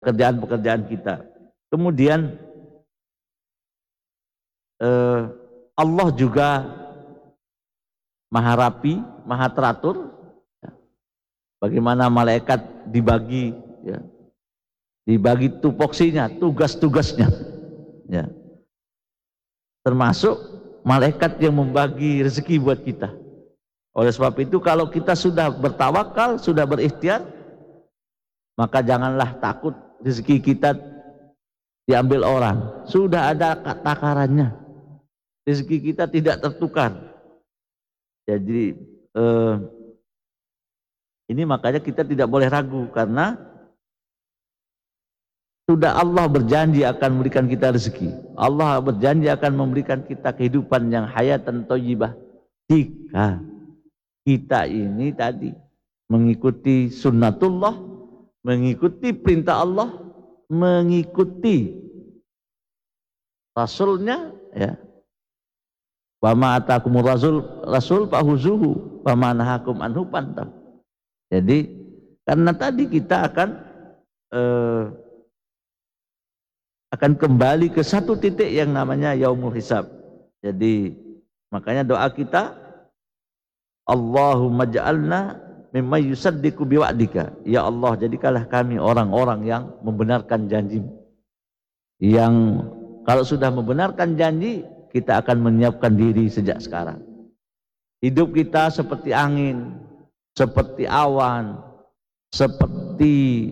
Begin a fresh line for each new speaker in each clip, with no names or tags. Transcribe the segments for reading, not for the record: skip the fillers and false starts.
pekerjaan-pekerjaan kita. Kemudian Allah juga maha rapi, maha teratur. Bagaimana malaikat dibagi, ya, dibagi tupoksinya, tugas-tugasnya, ya. Termasuk malaikat yang membagi rezeki buat kita. Oleh sebab itu kalau kita sudah bertawakal, sudah berikhtiar, maka janganlah takut rezeki kita diambil orang. Sudah ada takarannya. Rezeki kita tidak tertukar. Jadi ini makanya kita tidak boleh ragu, karena sudah Allah berjanji akan memberikan kita rezeki. Allah berjanji akan memberikan kita kehidupan yang hayatan thayyibah jika kita ini tadi mengikuti sunnatullah, mengikuti perintah Allah, mengikuti rasulnya, ya. Wa ma atakumur rasul fahuzuhu wa ma nahakum anhu fantahu. Jadi karena tadi kita akan kembali ke satu titik yang namanya yaumul hisab. Jadi makanya doa kita, Allahumma ja'alna mimman yusaddiqu biwa'dika. Ya Allah, jadikanlah kami orang-orang yang membenarkan janji-Mu. Yang kalau sudah membenarkan janji, kita akan menyiapkan diri sejak sekarang. Hidup kita seperti angin, seperti awan, seperti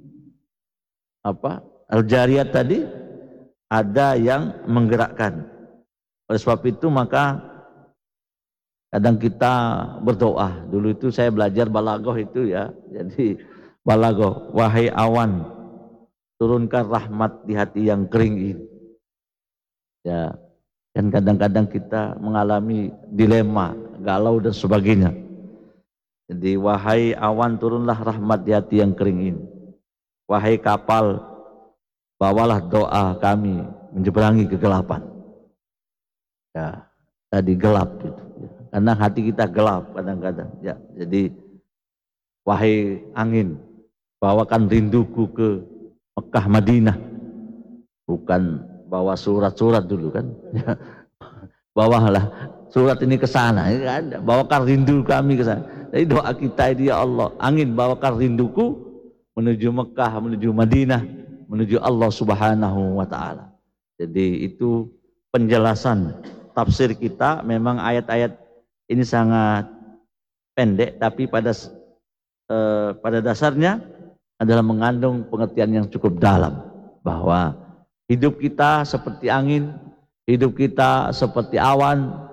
Al-Jariyat tadi, ada yang menggerakkan. Oleh sebab itu maka kadang kita berdoa. Dulu itu saya belajar balaghah itu, ya. Jadi balaghah, wahai awan, turunkan rahmat di hati yang kering ini. Ya, dan kadang-kadang kita mengalami dilema, galau dan sebagainya. Jadi wahai awan, turunlah rahmat di hati yang kering ini. Wahai kapal, bawalah doa kami menyeberangi kegelapan. Ya, tadi gelap itu. Karena hati kita gelap kadang-kadang. Ya, jadi wahai angin, bawakan rinduku ke Mekah Madinah. Bukan bawa surat-surat dulu kan. Ya. Bawalah surat ini ke sana. Bawakan rindu kami ke sana. Jadi doa kita ini, ya Allah, angin bawakan rinduku menuju Mekah, menuju Madinah, menuju Allah Subhanahu wa Ta'ala. Jadi itu penjelasan tafsir kita. Memang ayat-ayat ini sangat pendek, tapi pada dasarnya adalah mengandung pengertian yang cukup dalam, bahwa hidup kita seperti angin, hidup kita seperti awan,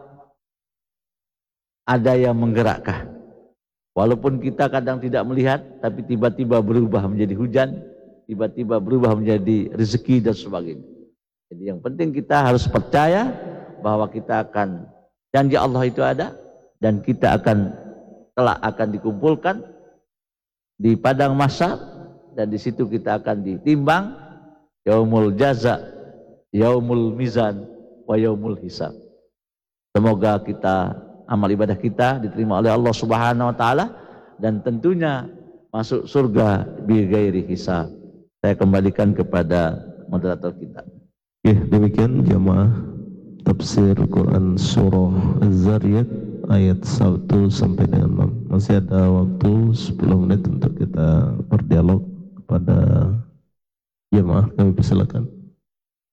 ada yang menggerakkan. Walaupun kita kadang tidak melihat, tapi tiba-tiba berubah menjadi hujan, tiba-tiba berubah menjadi rezeki dan sebagainya. Jadi yang penting kita harus percaya bahwa kita akan, janji Allah itu ada, dan kita kelak akan dikumpulkan di padang mahsyar, dan di situ kita akan ditimbang, yaumul jaza, yaumul mizan, wa yaumul hisab. Semoga amal ibadah kita diterima oleh Allah Subhanahu wa Ta'ala, dan tentunya masuk surga bi ghairi hisab. Saya kembalikan kepada moderator kita.
Ya, demikian jamaah tafsir Quran surah Az-Zariyat ayat 1 sampai dengan 6. Masih ada waktu 10 menit untuk kita berdialog kepada jamaah. Kami persilakan.